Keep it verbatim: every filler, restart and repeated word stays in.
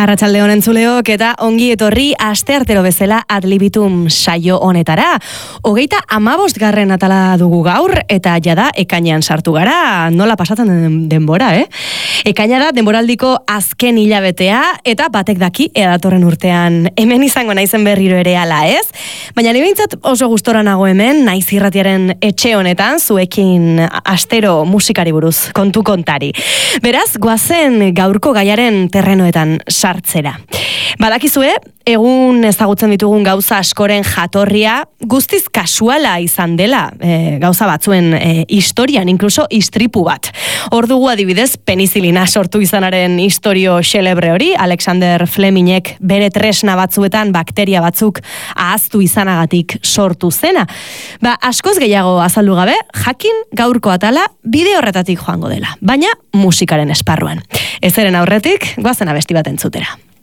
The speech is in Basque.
Arratsalde honen zuleok eta ongi etorri asteartero bezala Adlibitum saio honetara. Hogeita hamabost garren atala dugu gaur eta jada ekainean sartu gara. Nola pasatzen den denbora, eh? Ekaina da denboraldiko azken hilabetea eta batek daki edatorren urtean hemen izango naizen berriro ere ala, ez? Baina ni behintzat oso gustora nago hemen, naiz irratiaren etxe honetan zuekin astero musikari buruz kontu kontari. Beraz, goazen gaurko gaiaren terrenoetan sartzera. Badakizue, egun ezagutzen ditugun gauza askoren jatorria guztiz kasuala izan dela, e, gauza batzuen e, historian, inkluso istripu bat. Hor dugu adibidez penizilina sortu izanaren historio xelebre hori, Alexander Flemingek bere tresna batzuetan bakteria batzuk ahaztu izanagatik sortu zena. Ba, askoz gehiago azaldu gabe, jakin gaurko atala bide horretatik joango dela, baina musikaren esparruan. Ezeren aurretik, goazen abesti bat entzutera.